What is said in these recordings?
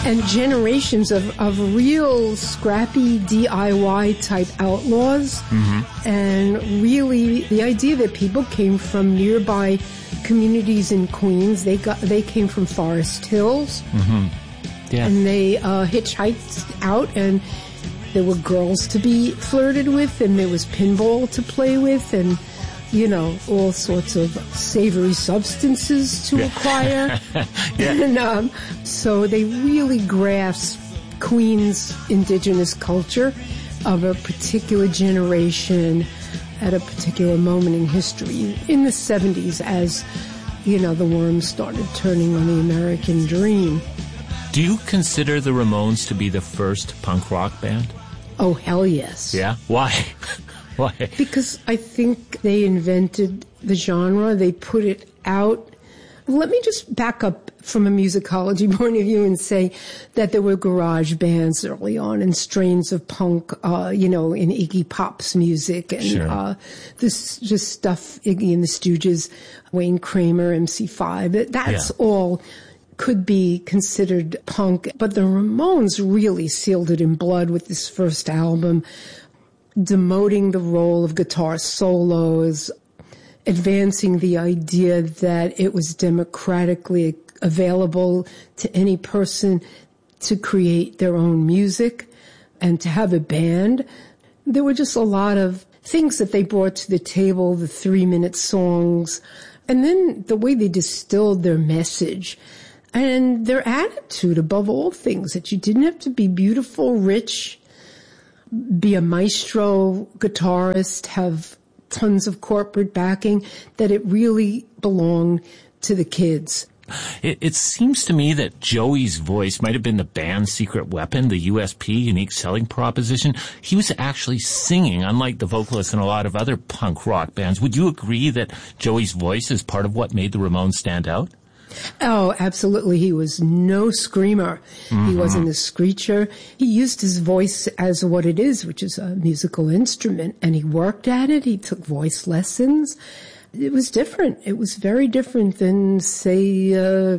And generations of real scrappy DIY type outlaws. Mm-hmm. And really the idea that people came from nearby communities in Queens. They came from Forest Hills. Mm-hmm. Yeah. And they hitchhiked out, and there were girls to be flirted with, and there was pinball to play with, and all sorts of savory substances to acquire. Yeah. And so they really grasped Queens indigenous culture of a particular generation at a particular moment in history in the 70s as, the worms started turning on the American dream. Do you consider the Ramones to be the first punk rock band? Oh, hell yes. Yeah? Why? Why? Because I think they invented the genre. They put it out. Let me just back up from a musicology point of view and say that there were garage bands early on and strains of punk, in Iggy Pop's music and sure. This just stuff, Iggy and the Stooges, Wayne Kramer, MC5. That's all could be considered punk. But the Ramones really sealed it in blood with this first album, demoting the role of guitar solos, advancing the idea that it was democratically available to any person to create their own music and to have a band. There were just a lot of things that they brought to the table, the 3-minute songs, and then the way they distilled their message and their attitude above all things, that you didn't have to be beautiful, rich, be a maestro guitarist, have tons of corporate backing, that it really belonged to the kids. It seems to me that Joey's voice might have been the band's secret weapon, the USP, unique selling proposition. He was actually singing, unlike the vocalists in a lot of other punk rock bands. Would you agree that Joey's voice is part of what made the Ramones stand out? Oh, absolutely. He was no screamer. Mm-hmm. He wasn't a screecher. He used his voice as what it is, which is a musical instrument, and he worked at it. He took voice lessons. It was different. It was very different than, say,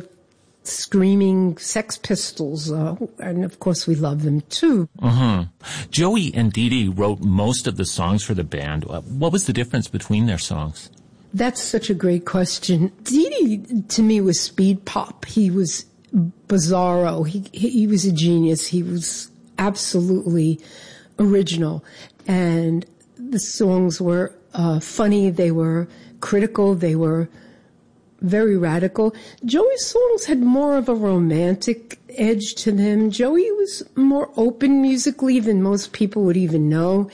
screaming Sex Pistols. And, of course, we love them, too. Mm-hmm. Joey and Dee Dee wrote most of the songs for the band. What was the difference between their songs? That's such a great question. Dee Dee, to me, was speed pop. He was bizarro. He was a genius. He was absolutely original. And the songs were funny. They were critical. They were very radical. Joey's songs had more of a romantic edge to them. Joey was more open musically than most people would even know.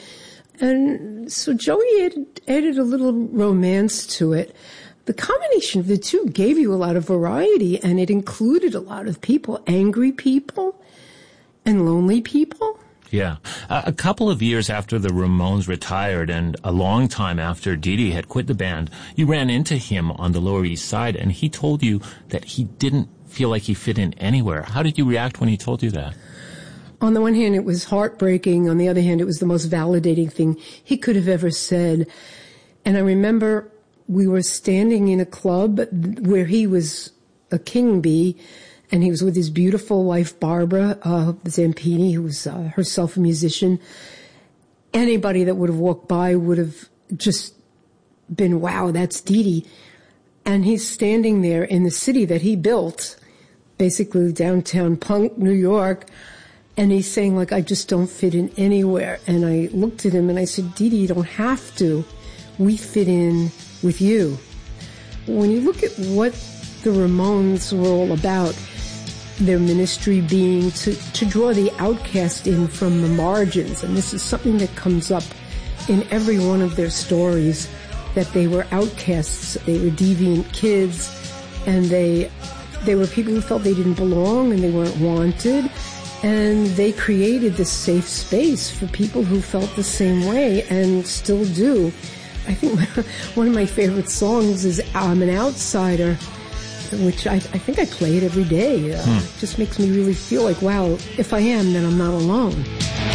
And so Joey added a little romance to it. The combination of the two gave you a lot of variety, and it included a lot of people, angry people and lonely people. Yeah. A couple of years after the Ramones retired and a long time after Dee Dee had quit the band, you ran into him on the Lower East Side, and he told you that he didn't feel like he fit in anywhere. How did you react when he told you that? On the one hand, it was heartbreaking. On the other hand, it was the most validating thing he could have ever said. And I remember we were standing in a club where he was a king bee, and he was with his beautiful wife, Barbara Zampini, who was herself a musician. Anybody that would have walked by would have just been, wow, that's Dee Dee. And he's standing there in the city that he built, basically downtown punk New York, and he's saying, like, I just don't fit in anywhere. And I looked at him and I said, Dee Dee, you don't have to. We fit in with you. When you look at what the Ramones were all about, their ministry being to draw the outcast in from the margins, and this is something that comes up in every one of their stories, that they were outcasts, they were deviant kids, and they were people who felt they didn't belong and they weren't wanted. And they created this safe space for people who felt the same way and still do. I think one of my favorite songs is I'm an Outsider, which I think I play it every day. It just makes me really feel like, wow, if I am, then I'm not alone.